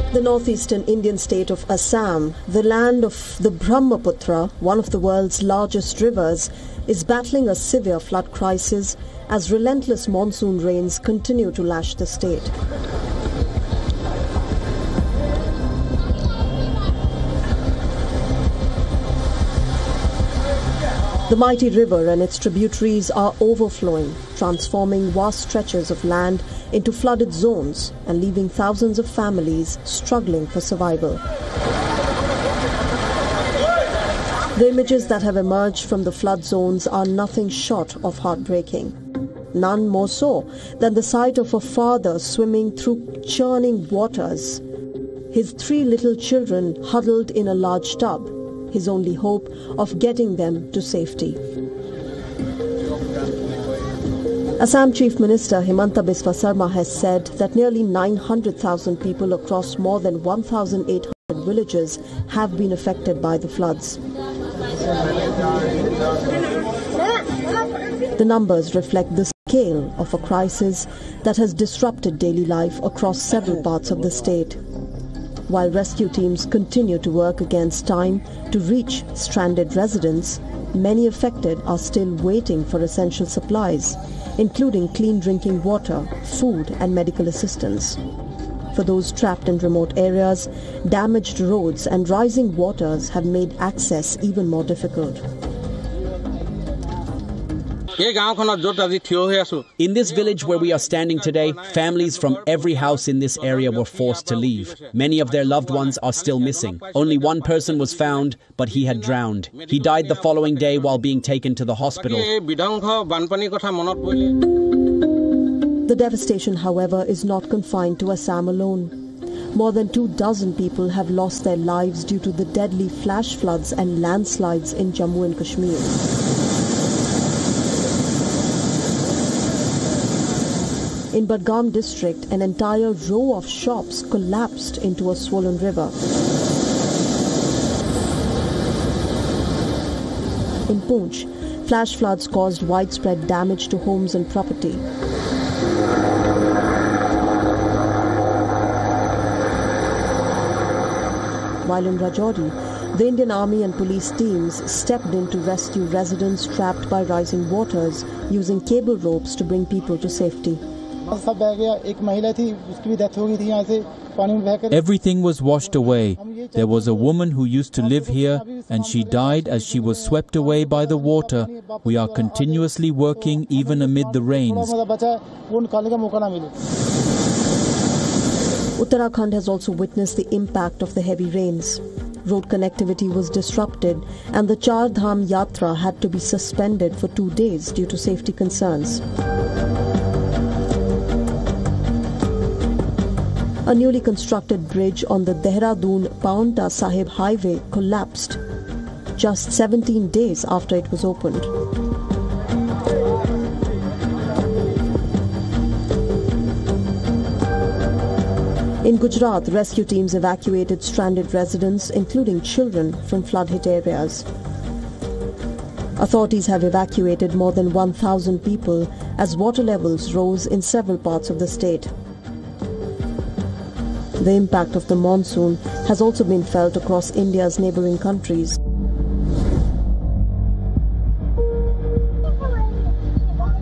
The northeastern Indian state of Assam, the land of the Brahmaputra, one of the world's largest rivers, is battling a severe flood crisis as relentless monsoon rains continue to lash the state. The mighty river and its tributaries are overflowing, transforming vast stretches of land into flooded zones and leaving thousands of families struggling for survival. The images that have emerged from the flood zones are nothing short of heartbreaking. None more so than the sight of a father swimming through churning waters, his 3 little children huddled in a large tub, his only hope of getting them to safety. Assam Chief Minister Himanta Biswa Sarma has said that nearly 900,000 people across more than 1,800 villages have been affected by the floods. The numbers reflect the scale of a crisis that has disrupted daily life across several parts of the state. While rescue teams continue to work against time to reach stranded residents, many affected are still waiting for essential supplies, including clean drinking water, food and medical assistance. For those trapped in remote areas, damaged roads and rising waters have made access even more difficult. In this village where we are standing today, families from every house in this area were forced to leave. Many of their loved ones are still missing. Only one person was found, but he had drowned. He died the following day while being taken to the hospital. The devastation, however, is not confined to Assam alone. More than 24 people have lost their lives due to the deadly flash floods and landslides in Jammu and Kashmir. In Budgam district, an entire row of shops collapsed into a swollen river. In Poonch, flash floods caused widespread damage to homes and property. While in Rajouri, the Indian Army and police teams stepped in to rescue residents trapped by rising waters, using cable ropes to bring people to safety. Everything was washed away. There was a woman who used to live here and she died as she was swept away by the water. We are continuously working even amid the rains. Uttarakhand has also witnessed the impact of the heavy rains. Road connectivity was disrupted and the Char Dham Yatra had to be suspended for 2 days due to safety concerns. A newly constructed bridge on the Dehradun-Paonta Sahib highway collapsed just 17 days after it was opened. In Gujarat, rescue teams evacuated stranded residents, including children, from flood-hit areas. Authorities have evacuated more than 1,000 people as water levels rose in several parts of the state. The impact of the monsoon has also been felt across India's neighbouring countries.